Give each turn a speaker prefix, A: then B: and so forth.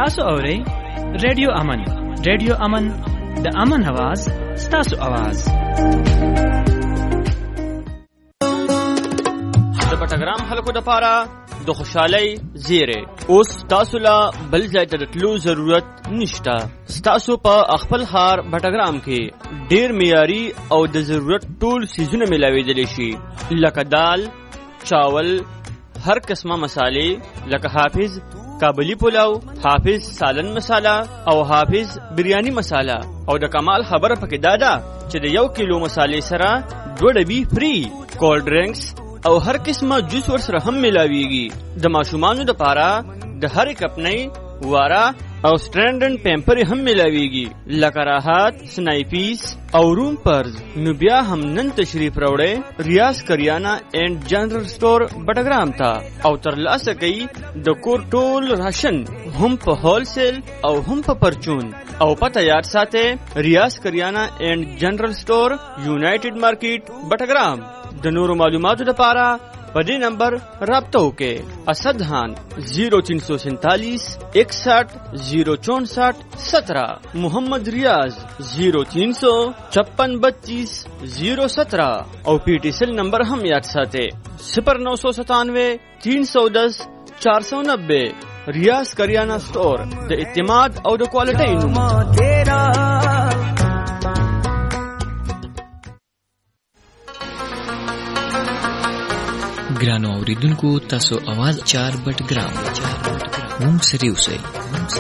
A: تاسو اورئ ریډیو امن. ریډیو امن د امن आवाज ستاسو आवाज.
B: د پټګرام خلکو د پاره د خوشحالي زیره اوس تاسو لا بل ځای ته تلو ضرورت نشته. تاسو په خپل ښار پټګرام کې ډیر معیاري او د ضرورت ټول سيزونه ملاويدل شي، لکه دال، چاول، هر قسمه مصالې لکه حافظ کابلی پلاو، حافظ سالن مساله او حافظ بریانی مساله. او د کمال خبره پکې دادا چې د 1 کیلو مصالې سره 2 ډبي فری. کولډ ډرینکس او هر قسمه جوس ور سره هم ملاويږي. د ماشومانو د پاره د هر کپنۍ واره او سټرینډن پیمپر هم ملاويږي، لکه راحت، سنایپیس او روم پرز. نو بیا هم نن تشریف راوړې ریاض کریانا اینڈ جنرل سٹور بټګرام ته او ترلاسه کوي د کور ټول راشن هم په هول سیل او هم په پرچون. او پته یاد ساته ریاض کریانا اینڈ جنرل سٹور یونائټډ مارکیټ بټګرام. د نورو معلوماتو لپاره په دې نمبر رابطه وکړئ. اسد خان 0347 61 064 17، محمد ریاض 0356 32 017 او پی ټی سیل نمبر هم یاد ساتئ 0997 310 490. ریاض کریانا سٹور د اعتماد او د کوالټي نوم.
C: ګرانو اوریدونکو، تاسو आवाज 4 بټ ګرام مونږ سره اوسئ.